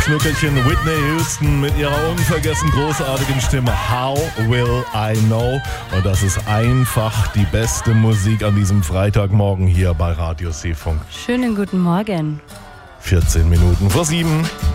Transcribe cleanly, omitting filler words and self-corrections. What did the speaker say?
Schnuckelchen Whitney Houston mit ihrer unvergessen großartigen Stimme How Will I Know? Und das ist einfach die beste Musik an diesem Freitagmorgen hier bei Radio Seefunk. Schönen guten Morgen. 14 Minuten vor 7.